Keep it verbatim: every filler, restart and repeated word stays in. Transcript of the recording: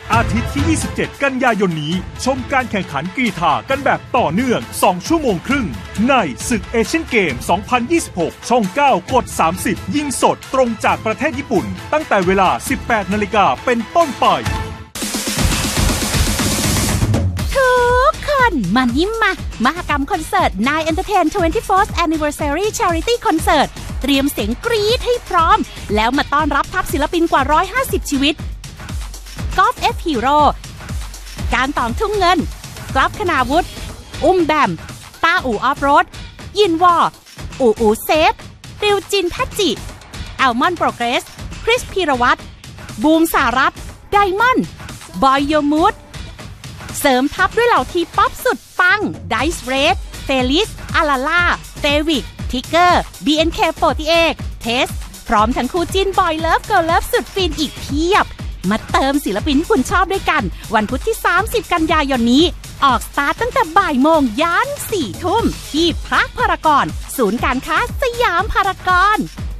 อาทิตย์ที่ ยี่สิบเจ็ด กันยายนนี้ชมการแข่งขันกรีฑากันแบบต่อเนื่อง สอง ชั่วโมงครึ่งในศึกเอเชียนเกม สองพันยี่สิบหก ช่อง เก้า กด สามสิบ ยิงสดตรงจากประเทศญี่ปุ่นตั้งแต่เวลา สิบแปดนาฬิกาเป็นต้นไปทุกคนมายิ้มมามหกรรมคอนเสิร์ต ไนน์ Entertain ทเวนตี้โฟร์ Anniversary Charity Concert เตรียมเสียงกรี๊ดให้พร้อมแล้วมาต้อนรับทัพศิลปินกว่า หนึ่งร้อยห้าสิบ ชีวิตกอล์ฟ F Hero การตองทุ่งเงินกลับคณาวุฒิอุ้มแบมต้าอู่ออฟโรดยินวออู่อูเซฟติวจินพัจจิแอลมอนโปรเกรสคริสพีรวัตรบูมสารัตไดมอนด์บอยโยมูดเสริมทัพด้วยเหล่าทีป๊อปสุดปังไดซ์เรดเฟลิสอาลาล่าเฟวิกทิกเกอร์ บี เอ็น เค โฟร์ตี้เอท เทสพร้อมทั้งคู่จิ้นบอยเลิฟเกิร์ลเลิฟสุดฟินอีกเพียบมาเติมศิลปินที่คุณชอบด้วยกันวันพุธที่สามสิบกันยายนนี้ออกสตาร์ทตั้งแต่บ่ายโมงยันสี่ทุ่มที่พาร์คพารากอนศูนย์การค้าสยามพารากอน